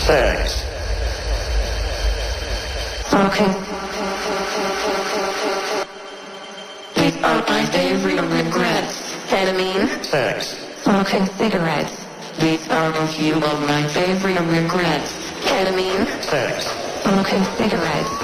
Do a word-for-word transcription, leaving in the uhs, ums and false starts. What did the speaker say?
Sex. Smoking. These are my favorite regrets. Ketamine. Sex. Smoking cigarettes. These are a few of my favorite regrets. Ketamine. Sex. Smoking cigarettes.